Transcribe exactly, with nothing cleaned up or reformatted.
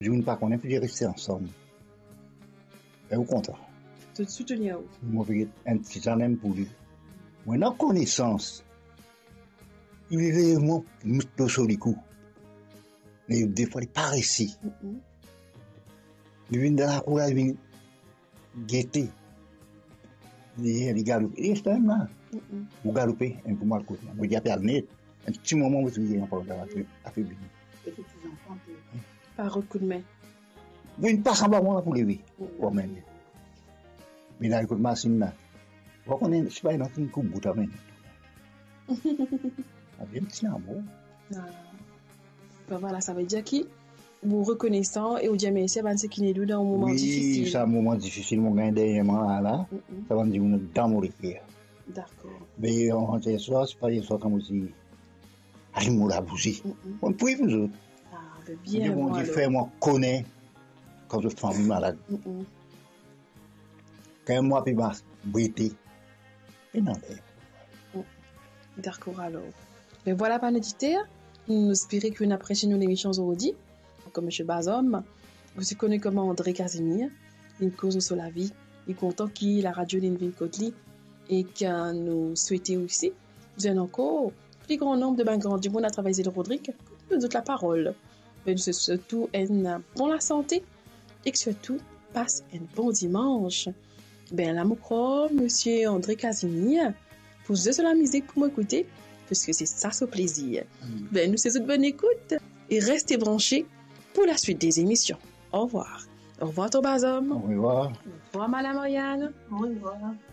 Je ne pas qu'on ait pu rester ensemble. Et au contraire. Te soutenir. Moi, j'ai un petit anem pour lui. Moi, dans connaissance, il est vraiment mouton sur les coups. Mais des fois, il est paresseux. Mm-hmm. Il vient dans la cour, il vient guetter. Il galope. Il est même là. Vous galopez un peu mal côté. Vous dites à net. Un petit moment, vous avez un problème affaibli. Petits enfants. Par un coup de main. Vous ne passez pas moi pour lever. Quand même. Mais là, écoute, machine là. Vous connaissez, je sais pas, il y a un coup de bout à main. Un petit amour. Ben voilà, ça veut dire qui vous reconnaissant et vous dites, mais c'est ce qui n'est pas dans un moment oui, difficile. Oui, c'est un moment difficile, mon gars, dernièrement, là. Mm-hmm. Ça va me dire, on est dans mon écrire. D'accord. Mais on rentre ce soir, c'est pas hier soir comme si. Allez, moi, la bougie. On peut vous autres. Ah, ben bien. On dit, fais-moi connaître quand je suis famille malade. Mm-hmm. Quand moi, puis ma beauté. Et non, d'accord, alors. Mais voilà, pas d'éditer. Nous espérons que vous appréciez nos émissions aujourd'hui. Comme M. Bazom, vous connaissez comment André Casimir, une cause sur la vie, il est content qu'il la radio d'Invin Kotli et que nous souhaitons aussi, vous avez encore plus grand nombre de bains du monde à travers le Rodrigue, nous donne la parole. Mais nous surtout une bonne la santé et que surtout passe un bon dimanche. Ben, la moucro, monsieur André Casimir, pour jouer sur la musique pour m'écouter, parce que c'est ça, ce plaisir. Mm. Ben, nous, c'est une bonne écoute et restez branchés pour la suite des émissions. Au revoir. Au revoir, Tobazom. Au revoir. Au revoir, Madame Oriane. Au revoir.